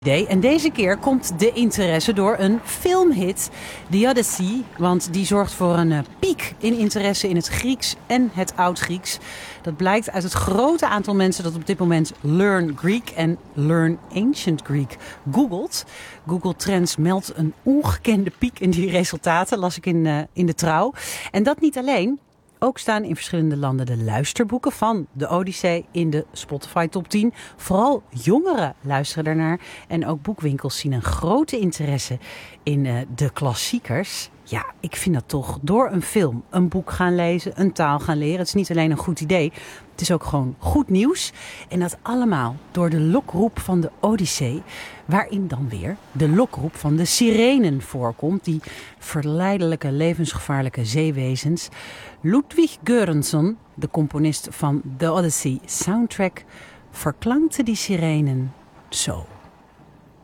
En deze keer komt de interesse door een filmhit, The Odyssey. Want die zorgt voor een piek in interesse in het Grieks en het Oud-Grieks. Dat blijkt uit het grote aantal mensen dat op dit moment Learn Greek en Learn Ancient Greek googelt. Google Trends meldt een ongekende piek in die resultaten, las ik in de Trouw. En dat niet alleen. Ook staan in verschillende landen de luisterboeken van de Odyssee in de Spotify top 10. Vooral jongeren luisteren daarnaar. En ook boekwinkels zien een grote interesse in de klassiekers. Ja, ik vind dat toch door een film, een boek gaan lezen, een taal gaan leren. Het is niet alleen een goed idee, het is ook gewoon goed nieuws. En dat allemaal door de lokroep van de Odyssee, waarin dan weer de lokroep van de sirenen voorkomt. Die verleidelijke, levensgevaarlijke zeewezens. Ludwig Göransson, de componist van The Odyssey soundtrack, verklankte die sirenen zo.